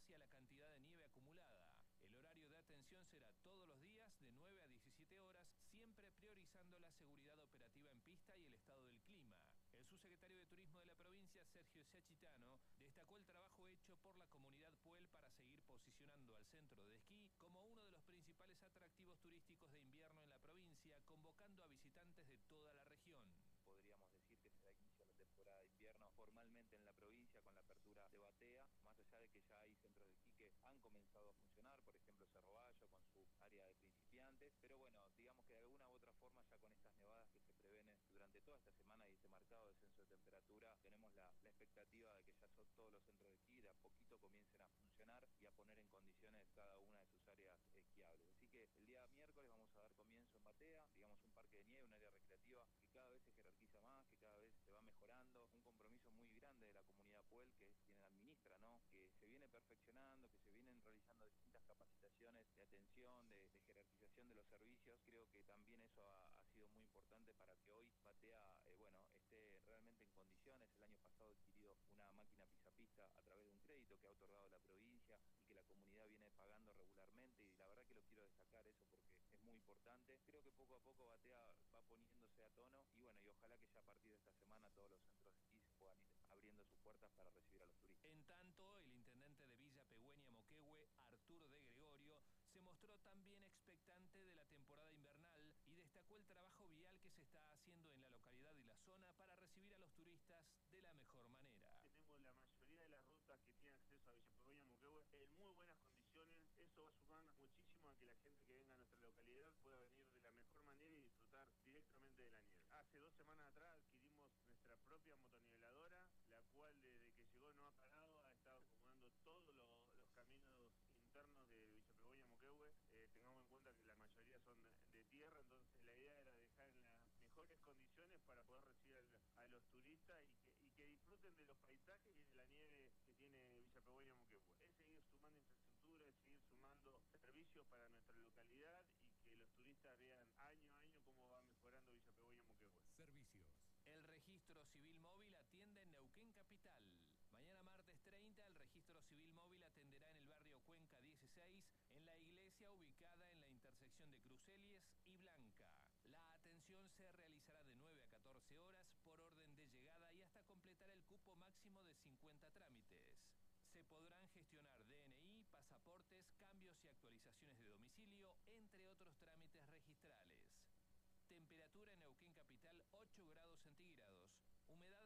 hacia la cantidad de nieve acumulada. El horario de atención será todos los días de 9 a 17 horas, siempre priorizando la seguridad operativa en pista y el estado del clima. El subsecretario de Turismo de la provincia, Sergio Sachitano, destacó el trabajo hecho por la comunidad Puel para seguir posicionando al centro de esquí como uno de los principales atractivos turísticos de invierno en la provincia, convocando a visitantes de toda la región. Podríamos decir que se da inicio a la temporada de invierno formalmente en la provincia con la apertura de Batea, más allá de que ya hay centros de esquí que han comenzado a funcionar, por ejemplo Cerro Bayo con su área de principiantes, pero bueno, digamos que de alguna u otra forma ya con estas nevadas que se prevén durante toda esta semana y este marcado descenso de temperatura, tenemos la expectativa de que ya son todos los centros de esquí de a poquito comiencen a funcionar y a poner en condiciones cada una de sus áreas esquiables. Así que el día miércoles vamos a dar comienzo en Batea, digamos un parque de nieve, un área recreativa que cada vez se jerarquiza más, que cada vez se va mejorando, un compromiso muy grande de la comunidad Puel, que es quien administra, ¿no? Que se viene perfeccionando, que se vienen realizando distintas capacitaciones de atención, de jerarquización de los servicios. Creo que también eso ha sido muy importante para que hoy Batea, esté realmente en condiciones. El año pasado adquirido una máquina pisapista a través de un crédito que ha otorgado la provincia y que la comunidad viene pagando regularmente, y la verdad que lo quiero destacar eso porque es muy importante. Creo que poco a poco Batea va poniéndose a tono y bueno, y ojalá que ya a partir de esta semana todos los centros de esquí puedan ir abriendo sus puertas para recibir a los turistas. En tanto, el intendente de Villa Pegüeña Moquehue, Arturo de Gregorio, se mostró también expectante de la temporada invernal y destacó el trabajo vial que se está haciendo en la localidad y la zona para recibir a los turistas de la mejor manera. Tenemos la mayoría de las rutas que tienen acceso a Villa Pegüeña Moquehue en muy buenas condiciones. Eso va a sumar muchísimo a que la gente que venga a nuestra localidad pueda venir de la mejor manera y disfrutar directamente de la nieve. Hace 2 semanas atrás adquirimos nuestra propia motoniveladora, la cual desde que llegó no ha parado, ha estado acomodando todos los caminos internos de Villa Pegüeña Moquehue. Tengamos en cuenta que la mayoría son de tierra, entonces la idea era dejar en las mejores condiciones para poder recibir a los turistas y que disfruten de los paisajes y de la nieve que tiene Villa Pegüeña Moquehue. Es seguir sumando infraestructura, es seguir sumando servicios para nuestra localidad y que los turistas vean año a año cómo va mejorando Villa Pegüeña Moquehue. Servicios. El registro civil móvil atiende en Neuquén Capital. Mañana martes 30 el registro civil móvil atenderá en el barrio Cuenca 16, en la iglesia ubicada en la intersección de Crucelies y Blanca. La atención se realizará de 9 a 14 horas por orden de llegada y hasta completar el cupo máximo de 50 trámites. Se podrán gestionar DNI, pasaportes, cambios y actualizaciones de domicilio, entre otros trámites registrales. Temperatura en Neuquén Capital 8 grados centígrados, humedad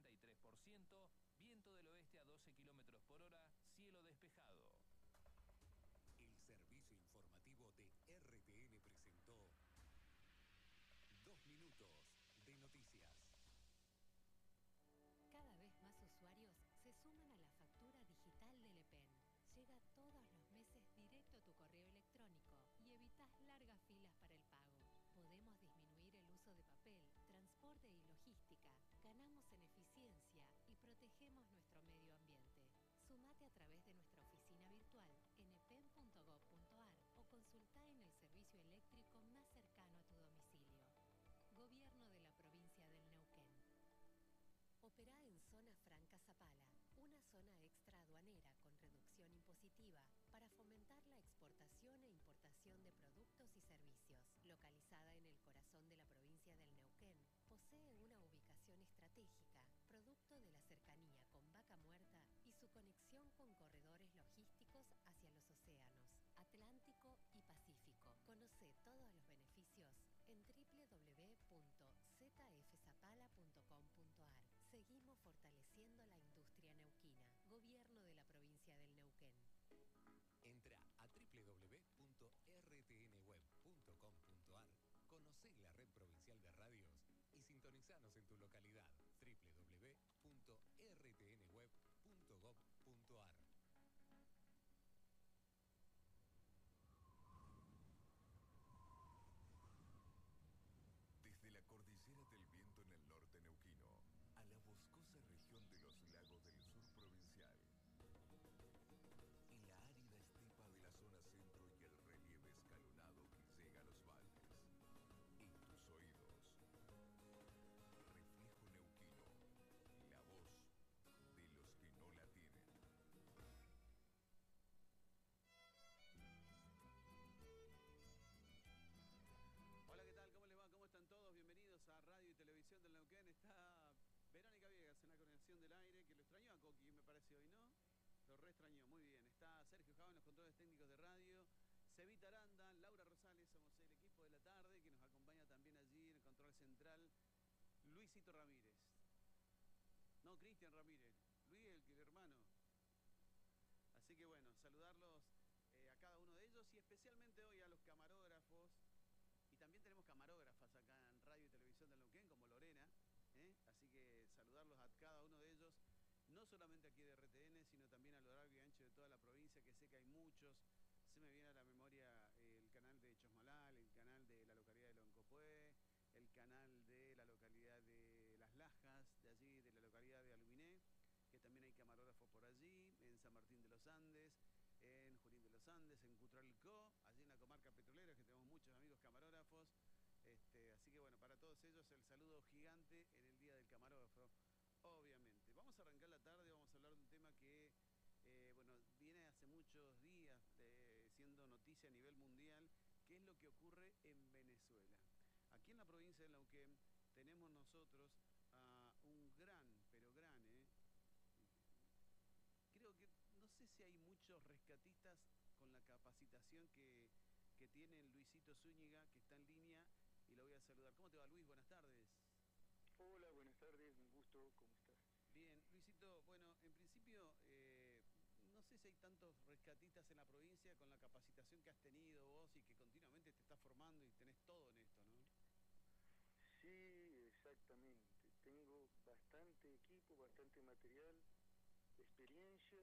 63%, viento del oeste a 12 kilómetros por hora, cielo despejado. El servicio informativo de RTN presentó 2 minutos de noticias. Cada vez más usuarios se suman a la factura digital del EPEN. Llega todos los meses directo a tu correo electrónico y evitas largas filas para el pago. Podemos disminuir el uso de papel, transporte y logística, ganamos en eficiencia y protegemos nuestro medio ambiente. Sumate a través de nuestra oficina virtual en epen.gov.ar o consultá en el servicio eléctrico más cercano a tu domicilio. Gobierno de la provincia del Neuquén. Operá en Zona Franca Zapala, una zona extra aduanera con reducción impositiva para fomentar la exportación e importación de productos y servicios. Localizada en el corazón de la provincia del Neuquén, posee una ubicación estratégica, producto de la cercanía con Vaca Muerta y su conexión con corredores logísticos hacia los océanos Atlántico y Pacífico. Conoce todos los beneficios en www.zfzapala.com.ar. Seguimos fortaleciendo la industria neuquina. Gobierno de la provincia del Neuquén. Entra a www.rtnweb.com.ar, conocé la red provincial de radios y sintonizanos en tu localidad. www.rtnweb.gov.ar. Desde la cordillera del Viento en el norte neuquino a la boscosa región de los lagos del sur provincial, en la árida estepa de la zona centro y el relieve escalonado que llega a los valles, en tus oídos, Reflejo Neuquén. está Sergio Java en los controles técnicos de radio, Cevita Aranda, Laura Rosales, somos el equipo de la tarde que nos acompaña también allí en el control central, Luisito Ramírez. No, Cristian Ramírez, Luis el hermano. Así que bueno, saludarlos a cada uno de ellos y especialmente hoy a los camarógrafos. Y también tenemos camarógrafas acá en Radio y Televisión del Neuquén, como Lorena, así que saludarlos a cada uno de ellos, no solamente aquí de RTN, sino también a lo largo y ancho de toda la provincia, que sé que hay muchos. Se me viene a la memoria el canal de Chosmalal, el canal de la localidad de Loncopué, el canal de la localidad de Las Lajas, de allí, de la localidad de Aluminé, que también hay camarógrafos por allí, en San Martín de los Andes, en Junín de los Andes, en Cutralcó, allí en la comarca petrolera, que tenemos muchos amigos camarógrafos. Así que bueno, para todos ellos el saludo gigante en el Día del Camarógrafo, obviamente. Vamos a arrancar la tarde, vamos a hablar de un tema que, bueno, viene hace muchos días siendo noticia a nivel mundial, que es lo que ocurre en Venezuela. Aquí en la provincia de Neuquén tenemos nosotros a un gran, pero gran, creo que, no sé si hay muchos rescatistas con la capacitación que tiene Luisito Zúñiga, que está en línea, y lo voy a saludar. ¿Cómo te va, Luis? Buenas tardes. Hola, buenas tardes, un gusto, ¿cómo estás? Bien, Luisito, bueno, en principio, no sé si hay tantos rescatistas en la provincia con la capacitación que has tenido vos y que continuamente te estás formando y tenés todo en esto, ¿no? Sí, exactamente. Tengo bastante equipo, bastante material, experiencia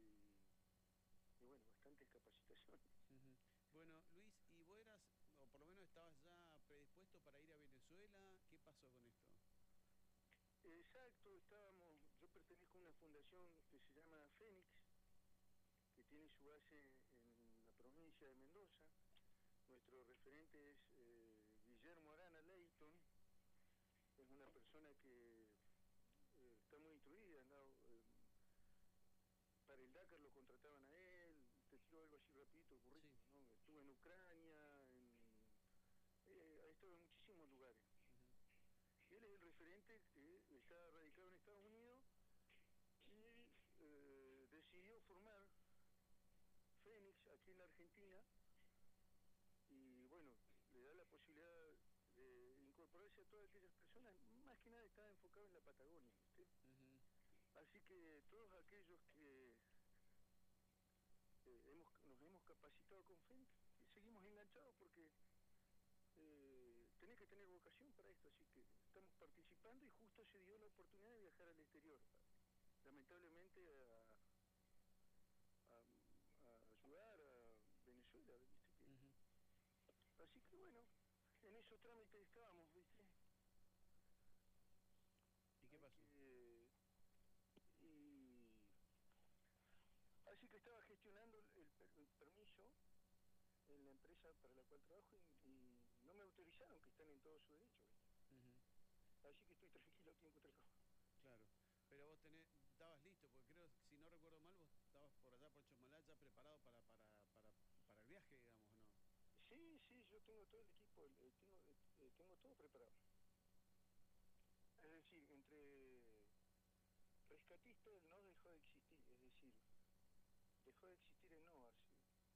y bueno, bastantes capacitaciones. Uh-huh. Bueno, Luis, ¿y vos eras, o por lo menos estabas ya predispuesto para ir a Venezuela? ¿Qué pasó con esto? Exacto, yo pertenezco a una fundación que se llama Fénix, que tiene su base en la provincia de Mendoza. Nuestro referente es Guillermo Arana Leighton. Es una persona que está muy instruida, ¿no? Para el Dakar lo contrataban a él. Te tiro algo así rapidito, el currículum, sí. ¿No? Estuvo en Ucrania, ha estado en muchísimos lugares. Uh-huh. Y él es el referente que está radicado en Estados Unidos y decidió formar Fénix aquí en la Argentina y bueno, le da la posibilidad de incorporarse a todas aquellas personas, más que nada está enfocado en la Patagonia, ¿viste? Uh-huh. Así que todos aquellos que nos hemos capacitado con Fénix y seguimos enganchados porque tenés que tener vocación para esto, así que estamos participando y justo se dio la oportunidad de viajar al exterior, lamentablemente a ayudar a Venezuela, ¿viste? Que, uh-huh. Así que bueno, en esos trámites estábamos, ¿viste? ¿Y qué pasó? Así que estaba gestionando el permiso en la empresa para la cual trabajo y no me autorizaron, que están en todo su derecho, ¿viste? Uh-huh. Así que estoy tranquilo aquí en Cutralcó. Claro, pero vos estabas listo, porque creo, si no recuerdo mal, vos estabas por allá por Chosmalal ya preparado para el viaje, digamos, ¿no? Sí, yo tengo todo el equipo, tengo todo preparado. Es decir, entre rescatista el no dejó de existir, es decir, dejó de existir el no hace.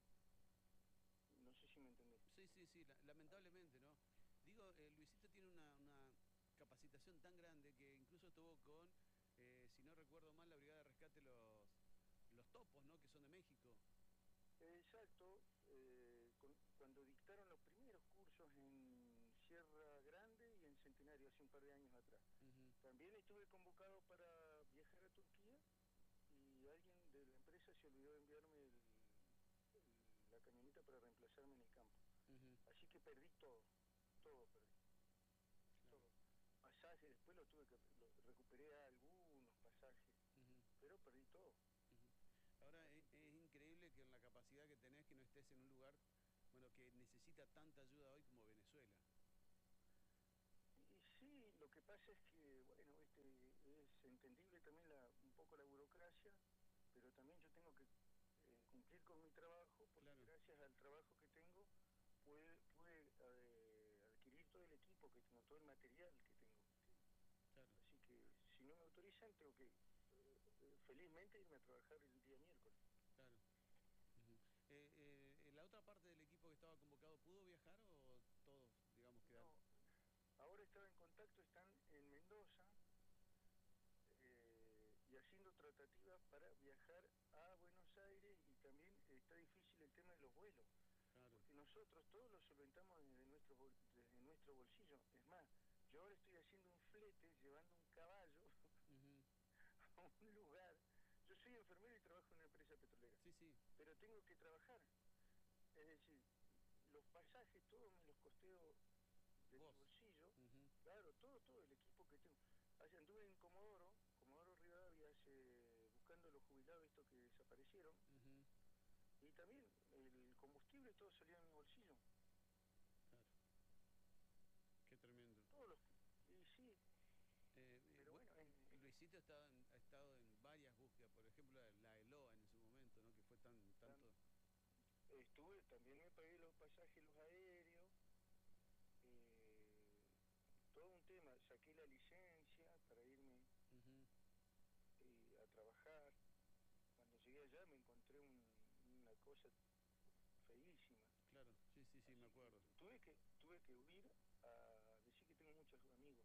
No sé si me entendés. Sí, lamentablemente, ¿no? Digo, Luisito tiene una capacitación tan grande que incluso estuvo con, si no recuerdo mal, la Brigada de Rescate los Topos, ¿no? Que son de México. Exacto, cuando dictaron los primeros cursos en Sierra Grande y en Centenario hace un par de años atrás. Uh-huh. También estuve convocado para viajar a Turquía y alguien de la empresa se olvidó de enviarme la camioneta para reemplazarme en el campo. Uh-huh. Así que perdí todo perdí. Claro. Todo. Pasajes, después recuperé algunos pasajes, uh-huh. Pero perdí todo. Uh-huh. Ahora es increíble que con la capacidad que tenés que no estés en un lugar, bueno, que necesita tanta ayuda hoy como Venezuela. Y sí, lo que pasa es que, bueno, es entendible también un poco la burocracia, pero también yo tengo que cumplir con mi trabajo, porque claro, gracias al trabajo que tengo pude adquirir todo el equipo que tengo, todo el material que tengo. Claro. Así que si no me autorizan tengo que felizmente irme a trabajar el día miércoles. Claro. otra parte del equipo que estaba convocado pudo viajar o todos, digamos, quedaron? No, ahora estaba en contacto, están en Mendoza y haciendo tratativas para viajar a Buenos Aires, y también está difícil el tema de los vuelos. Claro. Porque nosotros todos lo solventamos desde nuestro bolsillo. Es más, yo ahora estoy haciendo un flete llevando un caballo a un lugar. Yo soy enfermero y trabajo en una empresa petrolera. Sí, sí. Pero tengo que trabajar. Es decir, los pasajes todos me los costeo de mi bolsillo. Claro, todo el equipo que tengo. Anduve en Comodoro Rivadavia, buscando los jubilados estos que desaparecieron. Y también el combustible todo salía de mi bolsillo. Claro. Qué tremendo. Todos los... Y sí. Pero bueno, Luisito ha estado en varias búsquedas, por ejemplo la ELOA en su momento, ¿no? Que fue tanto... También me pagué los pasajes, los aéreos, todo un tema. Saqué la licencia para irme a trabajar. Cuando llegué allá me encontré una cosa feísima. Claro, sí, me acuerdo. Tuve que huir a decir que tengo muchos amigos.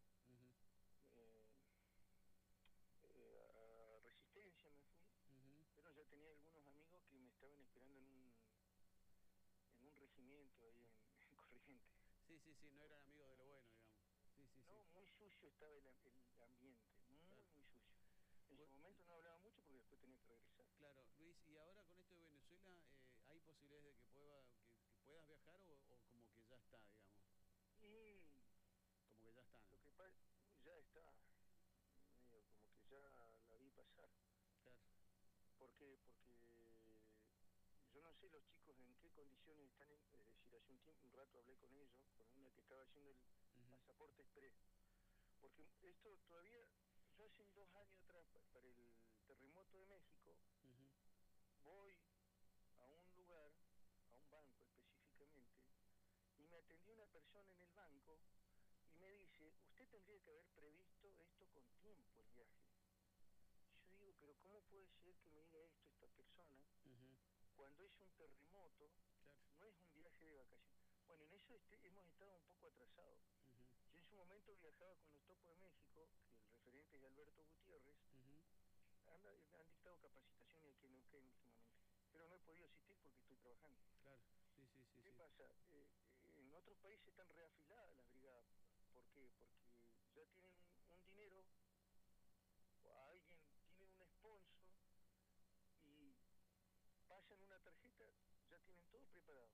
A Resistencia me fui, pero ya tenía algunos amigos que me estaban esperando en un regimiento ahí en Corrientes. Sí, no eran amigos de lo bueno, digamos. No, muy sucio estaba el ambiente, muy sucio. En su momento no hablaba mucho porque después tenía que regresar. Claro, Luis, y ahora con esto de Venezuela, ¿hay posibilidades de que puedas viajar o como que ya está, digamos? Y como que ya está, ¿no? Lo que pasa, ya está, medio como que ya la vi pasar. Claro. ¿Por qué? Porque yo no sé los chicos en qué condiciones están, es decir, hace un rato hablé con ellos, con una que estaba haciendo el pasaporte express. Porque esto todavía, yo hace 2 años atrás, para el terremoto de México, voy a un lugar, a un banco específicamente, y me atendió una persona en el banco y me dice, usted tendría que haber previsto esto con tiempo, el viaje. Yo digo, pero ¿cómo puede ser que me diga esto esta persona cuando es un terremoto? Claro. No es un viaje de vacaciones. Bueno, en eso hemos estado un poco atrasados. Yo en su momento viajaba con los Topos de México, que el referente es Alberto Gutiérrez. Han dictado capacitaciones aquí en Neuquén últimamente, pero no he podido asistir porque estoy trabajando. Claro, sí. ¿Qué pasa? En otros países están reafiladas las brigadas. ¿Por qué? Porque ya tienen un dinero, o alguien tiene un sponsor y pasan una tarjeta, ya tienen todo preparado.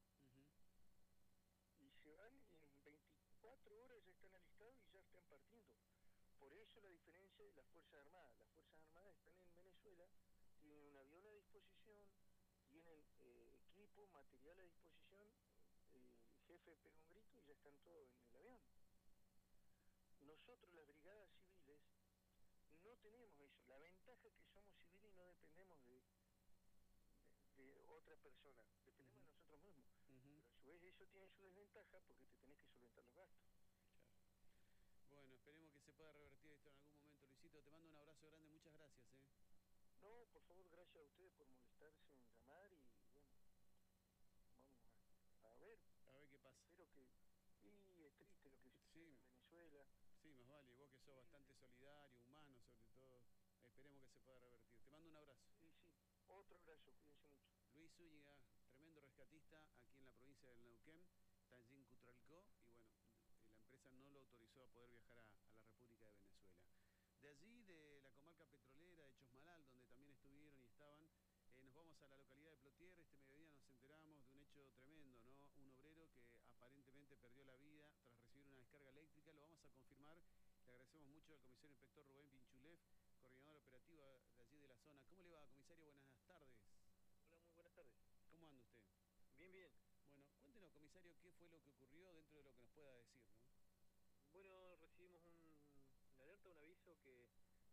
Y se van y en 24 horas ya están alistados y ya están partiendo. Por eso la diferencia de las Fuerzas Armadas. Las Fuerzas Armadas están en Venezuela, tienen un avión a disposición, tienen equipo, material a disposición, el jefe pega un grito y ya están todos en el avión. Nosotros, las brigadas civiles, no tenemos eso. La ventaja es que somos civiles y no dependemos de otra persona, dependemos de nosotros mismos. Pero a su vez eso tiene su desventaja porque te tenés que solventar los gastos. Claro. Bueno, esperemos que se pueda revertir esto en algún momento, Luisito. Te mando un abrazo grande, muchas gracias. No, por favor, gracias a ustedes por molestarse en llamar y bueno, vamos a ver. A ver qué pasa. Espero que... Y es triste lo que sucede en Venezuela. Sí, más vale, vos que sos bastante solidario, humano sobre todo, esperemos que se pueda revertir. Te mando un abrazo. Sí, otro abrazo, cuídense mucho. Luis Zúñiga, tremendo rescatista aquí en la provincia del Neuquén, está allí en Cutralcó y bueno, la empresa no lo autorizó a poder viajar a la República de Venezuela. De allí, de la comarca petrolera de Chosmalal, donde también estuvieron y estaban, nos vamos a la localidad de Plotier. Este mediodía nos enteramos de un hecho tremendo, ¿no? Un obrero que aparentemente perdió la vida tras recibir una descarga eléctrica. Lo vamos a confirmar. Le agradecemos mucho al comisario inspector Rubén Pinchulev, coordinador operativo de allí de la zona. ¿Cómo le va, comisario? Buenas tardes. Hola, muy buenas tardes. ¿Cómo anda usted? Bien. Bueno, cuéntenos, comisario, qué fue lo que ocurrió dentro de lo que nos pueda decir, ¿no? Bueno, recibimos una alerta, un aviso que